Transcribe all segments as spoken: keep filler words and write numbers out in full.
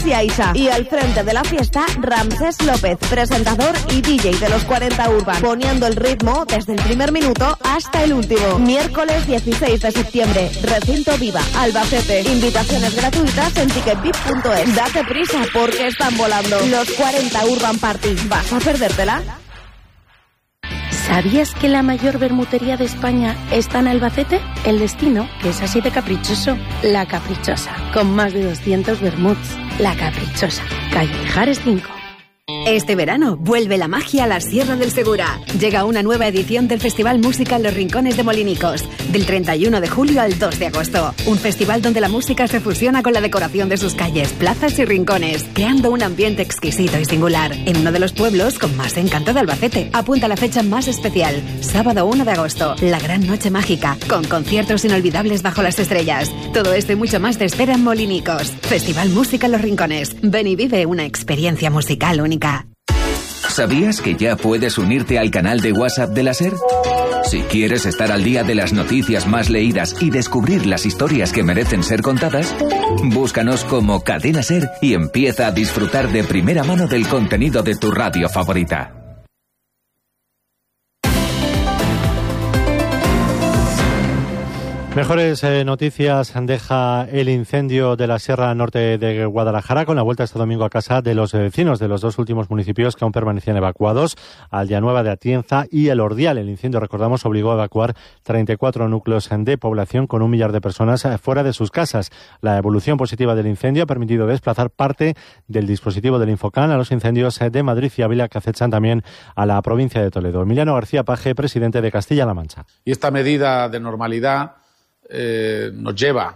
y Aisha. Y al frente de la fiesta, Ramsés López, presentador y D J de los cuarenta Urban, poniendo el ritmo desde el primer minuto hasta el último. Miércoles dieciséis de septiembre, Recinto Viva, Albacete. Invitaciones gratuitas en ticketbip punto es. Date prisa porque están volando. Los cuarenta Urban Party. ¿Vas a perdértela? ¿Sabías que la mayor bermutería de España está en Albacete? El destino, que es así de caprichoso, La Caprichosa, con más de doscientos bermuts. La Caprichosa, calle Mijares cinco. Este verano vuelve la magia a la Sierra del Segura. Llega una nueva edición del Festival Música en los Rincones de Molinicos, del treinta y uno de julio al dos de agosto. Un festival donde la música se fusiona con la decoración de sus calles, plazas y rincones, creando un ambiente exquisito y singular, en uno de los pueblos con más encanto de Albacete. Apunta la fecha más especial, sábado uno de agosto, la gran noche mágica, con conciertos inolvidables bajo las estrellas. Todo esto y mucho más te espera en Molinicos. Festival Música en los Rincones. Ven y vive una experiencia musical única. ¿Sabías que ya puedes unirte al canal de WhatsApp de la SER? Si quieres estar al día de las noticias más leídas y descubrir las historias que merecen ser contadas, búscanos como Cadena SER y empieza a disfrutar de primera mano del contenido de tu radio favorita. Mejores eh, noticias deja el incendio de la Sierra Norte de Guadalajara con la vuelta este domingo a casa de los vecinos de los dos últimos municipios que aún permanecían evacuados, Aldeanueva de Atienza y El Ordial. El incendio, recordamos, obligó a evacuar treinta y cuatro núcleos de población con un millar de personas fuera de sus casas. La evolución positiva del incendio ha permitido desplazar parte del dispositivo del Infocan a los incendios de Madrid y Ávila que acechan también a la provincia de Toledo. Emiliano García Paje, presidente de Castilla-La Mancha. Y esta medida de normalidad Eh, nos lleva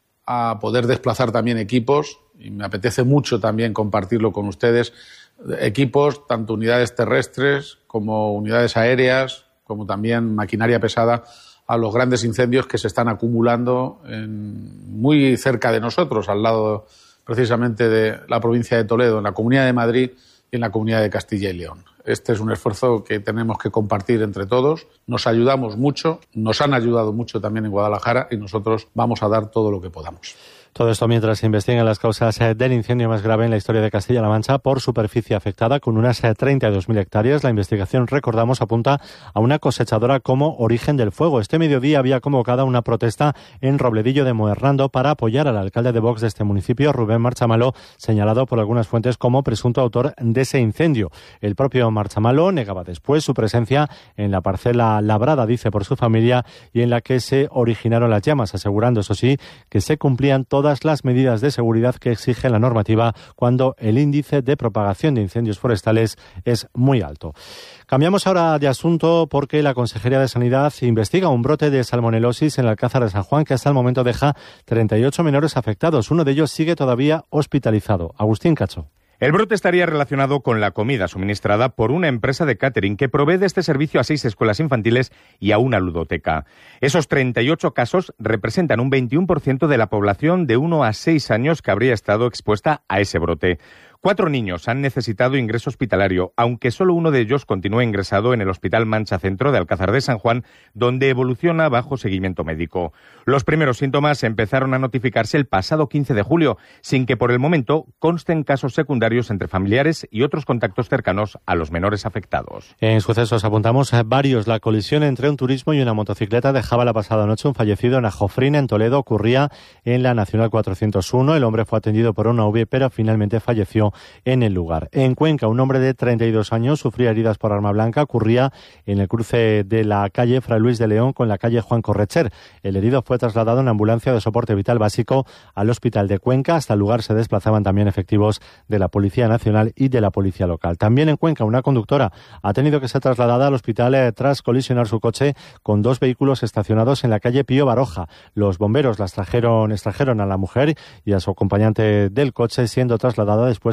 a poder desplazar también equipos, y me apetece mucho también compartirlo con ustedes, equipos, tanto unidades terrestres como unidades aéreas, como también maquinaria pesada, a los grandes incendios que se están acumulando en, muy cerca de nosotros, al lado precisamente de la provincia de Toledo, en la Comunidad de Madrid y en la Comunidad de Castilla y León. Este es un esfuerzo que tenemos que compartir entre todos. Nos ayudamos mucho, nos han ayudado mucho también en Guadalajara y nosotros vamos a dar todo lo que podamos. Todo esto mientras se investigan las causas del incendio más grave en la historia de Castilla-La Mancha por superficie afectada, con unas treinta y dos mil hectáreas. La investigación, recordamos, apunta a una cosechadora como origen del fuego. Este mediodía había convocado una protesta en Robledillo de Moerrando para apoyar al alcalde de Vox de este municipio, Rubén Marchamalo, señalado por algunas fuentes como presunto autor de ese incendio. El propio Marchamalo negaba después su presencia en la parcela labrada, dice, por su familia y en la que se originaron las llamas, asegurando, eso sí, que se cumplían todas las medidas de seguridad que exige la normativa cuando el índice de propagación de incendios forestales es muy alto. Cambiamos ahora de asunto porque la Consejería de Sanidad investiga un brote de salmonelosis en el Alcázar de San Juan que hasta el momento deja treinta y ocho menores afectados. Uno de ellos sigue todavía hospitalizado. Agustín Cacho. El brote estaría relacionado con la comida suministrada por una empresa de catering que provee de este servicio a seis escuelas infantiles y a una ludoteca. Esos treinta y ocho casos representan un veintiuno por ciento de la población de uno a seis años que habría estado expuesta a ese brote. Cuatro niños han necesitado ingreso hospitalario, aunque solo uno de ellos continúa ingresado en el Hospital Mancha Centro de Alcázar de San Juan, donde evoluciona bajo seguimiento médico. Los primeros síntomas empezaron a notificarse el pasado quince de julio, sin que por el momento consten casos secundarios entre familiares y otros contactos cercanos a los menores afectados. En sucesos apuntamos a varios. La colisión entre un turismo y una motocicleta dejaba la pasada noche un fallecido en Ajofrín, en Toledo. Ocurría en la Nacional cuatrocientos uno. El hombre fue atendido por una U V I, pero finalmente falleció en el lugar. En Cuenca, un hombre de treinta y dos años sufría heridas por arma blanca. Ocurría en el cruce de la calle Fray Luis de León con la calle Juan Correcher. El herido fue trasladado en ambulancia de soporte vital básico al hospital de Cuenca. Hasta el lugar se desplazaban también efectivos de la Policía Nacional y de la Policía Local. También en Cuenca, una conductora ha tenido que ser trasladada al hospital eh, tras colisionar su coche con dos vehículos estacionados en la calle Pío Baroja. Los bomberos las trajeron, extrajeron a la mujer y a su acompañante del coche, siendo trasladada después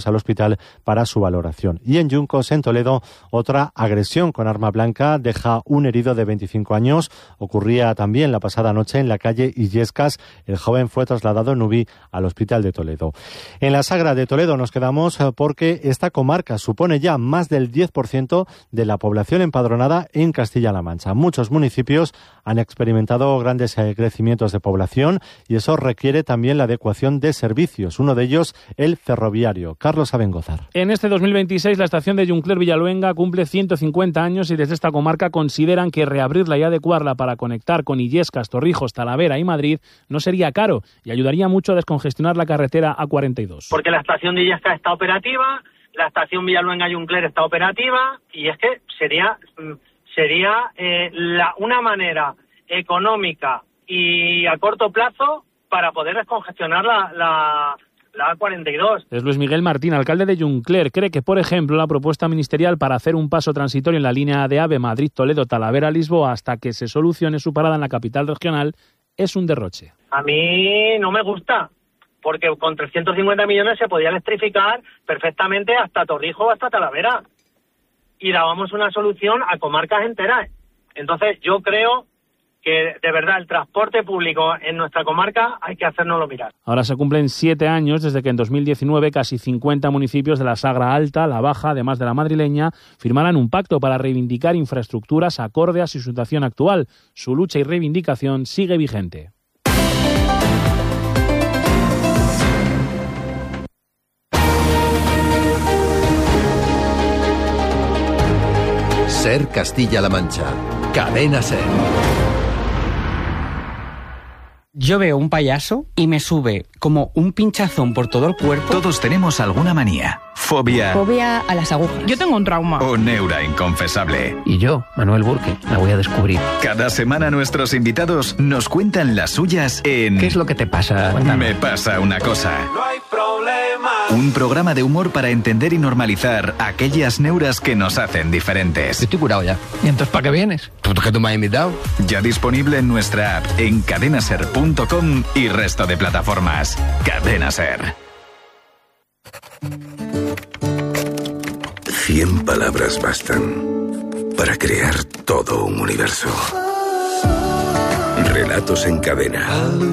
al hospital para su valoración. Y en Yuncos, en Toledo, otra agresión con arma blanca deja un herido de veinticinco años. Ocurría también la pasada noche en la calle Illescas. El joven fue trasladado en U B I al hospital de Toledo. En la Sagra de Toledo nos quedamos porque esta comarca supone ya más del diez por ciento de la población empadronada en Castilla-La Mancha. Muchos municipios han experimentado grandes crecimientos de población y eso requiere también la adecuación de servicios. Uno de ellos, el ferroviario. Carlos Abengozar. En este dos mil veintiséis, la estación de Juncler-Villaluenga cumple ciento cincuenta años y desde esta comarca consideran que reabrirla y adecuarla para conectar con Illescas, Torrijos, Talavera y Madrid no sería caro y ayudaría mucho a descongestionar la carretera A cuarenta y dos. Porque la estación de Illescas está operativa, la estación Villaluenga-Juncler está operativa y es que sería, sería eh, la, una manera económica y a corto plazo para poder descongestionar la, la, la A cuarenta y dos. Es Luis Miguel Martín, alcalde de Juncler. Cree que, por ejemplo, la propuesta ministerial para hacer un paso transitorio en la línea de AVE Madrid-Toledo-Talavera-Lisboa hasta que se solucione su parada en la capital regional es un derroche. A mí no me gusta, porque con trescientos cincuenta millones se podía electrificar perfectamente hasta Torrijos o hasta Talavera y dábamos una solución a comarcas enteras. Entonces yo creo que de verdad el transporte público en nuestra comarca hay que hacérnoslo mirar. Ahora se cumplen siete años desde que en dos mil diecinueve casi cincuenta municipios de la Sagra Alta, la Baja, además de la madrileña, firmaran un pacto para reivindicar infraestructuras acorde a su situación actual. Su lucha y reivindicación sigue vigente. Ser Castilla-La Mancha. Cadena Ser. Yo veo un payaso y me sube como un pinchazón por todo el cuerpo. Todos tenemos alguna manía. Fobia. Fobia a las agujas. Yo tengo un trauma. O neura inconfesable. Y yo, Manuel Burke, la voy a descubrir. Cada semana nuestros invitados nos cuentan las suyas en... ¿Qué es lo que te pasa? Cuéntame. Me pasa una cosa. No hay problema. Un programa de humor para entender y normalizar aquellas neuras que nos hacen diferentes. Estoy curado ya. ¿Y entonces para qué vienes? ¿Por qué tú me has invitado? Ya disponible en nuestra app, en cadenaser punto com y resto de plataformas. Cadena Ser. Cien palabras bastan para crear todo un universo. Relatos en cadena.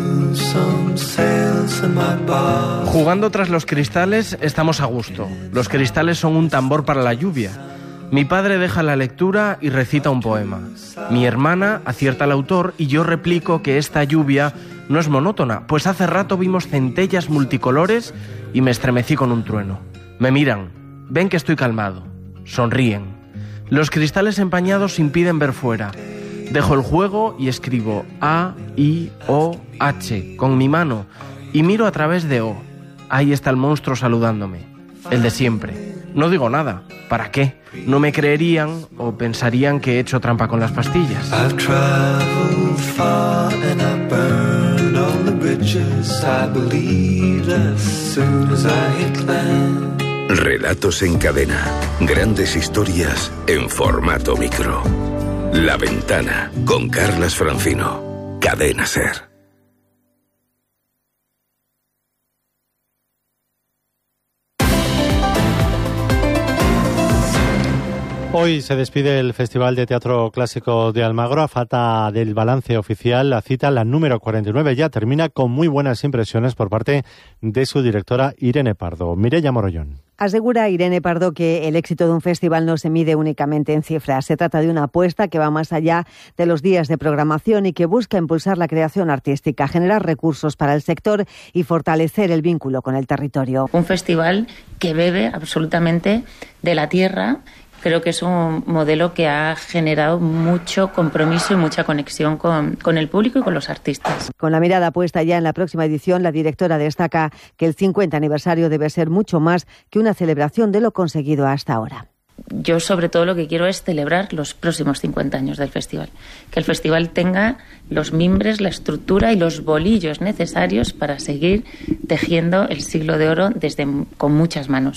Jugando tras los cristales estamos a gusto. Los cristales son un tambor para la lluvia. Mi padre deja la lectura y recita un poema. Mi hermana acierta al autor y yo replico que esta lluvia no es monótona, pues hace rato vimos centellas multicolores y me estremecí con un trueno. Me miran, ven que estoy calmado, sonríen. Los cristales empañados impiden ver fuera. Dejo el juego y escribo A, I, O, H con mi mano y miro a través de O. Ahí está el monstruo saludándome, el de siempre. No digo nada, ¿para qué? No me creerían o pensarían que he hecho trampa con las pastillas. I've traveled far and I burned all the bridges I believed as soon as I hit land. Relatos en cadena. Grandes historias en formato micro. La Ventana, con Carlas Francino. Cadena Ser. Hoy se despide el Festival de Teatro Clásico de Almagro. A falta del balance oficial, la cita, la número cuarenta y nueve, ya termina con muy buenas impresiones por parte de su directora Irene Pardo. Mireia Morollón. Asegura Irene Pardo que el éxito de un festival no se mide únicamente en cifras. Se trata de una apuesta que va más allá de los días de programación y que busca impulsar la creación artística, generar recursos para el sector y fortalecer el vínculo con el territorio. Un festival que bebe absolutamente de la tierra. Creo que es un modelo que ha generado mucho compromiso y mucha conexión con, con el público y con los artistas. Con la mirada puesta ya en la próxima edición, la directora destaca que el cincuenta aniversario debe ser mucho más que una celebración de lo conseguido hasta ahora. Yo sobre todo lo que quiero es celebrar los próximos cincuenta años del festival. Que el festival tenga los mimbres, la estructura y los bolillos necesarios para seguir tejiendo el siglo de oro desde con muchas manos.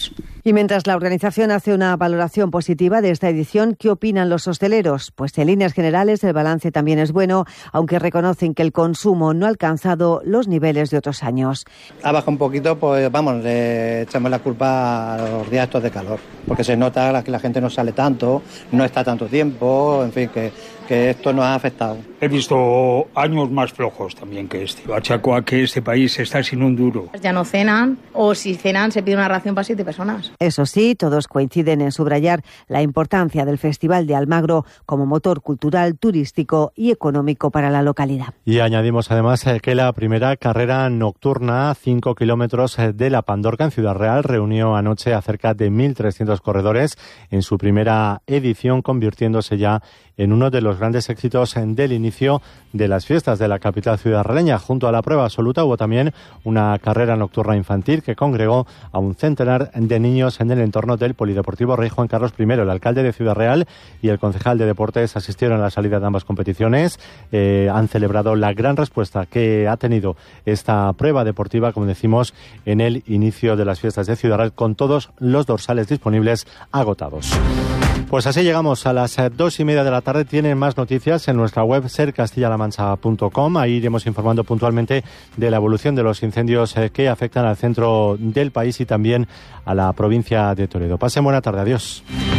Y mientras la organización hace una valoración positiva de esta edición, ¿qué opinan los hosteleros? Pues en líneas generales el balance también es bueno, aunque reconocen que el consumo no ha alcanzado los niveles de otros años. Ha bajado un poquito, pues vamos, le echamos la culpa a los días estos de calor, porque se nota que la gente no sale tanto, no está tanto tiempo, en fin, que, que esto nos ha afectado. He visto años más flojos también que este. Achaco a que este país está sin un duro. Ya no cenan, o si cenan se pide una ración para siete personas. Eso sí, todos coinciden en subrayar la importancia del Festival de Almagro como motor cultural, turístico y económico para la localidad. Y añadimos además que la primera carrera nocturna, cinco kilómetros de la Pandorca en Ciudad Real, reunió anoche a cerca de mil trescientos corredores en su primera edición, convirtiéndose ya en uno de los grandes éxitos del inicio de las fiestas de la capital ciudadraleña. Junto a la prueba absoluta hubo también una carrera nocturna infantil que congregó a un centenar de niños en el entorno del Polideportivo Rey Juan Carlos primero. El alcalde de Ciudad Real y el concejal de Deportes asistieron a la salida de ambas competiciones. Eh, han celebrado la gran respuesta que ha tenido esta prueba deportiva, como decimos, en el inicio de las fiestas de Ciudad Real, con todos los dorsales disponibles agotados. Pues así llegamos a las dos y media de la tarde. Tienen más noticias en nuestra web ser castilla la mancha punto com. Ahí iremos informando puntualmente de la evolución de los incendios que afectan al centro del país y también a la provincia de Toledo. Pasen buena tarde. Adiós.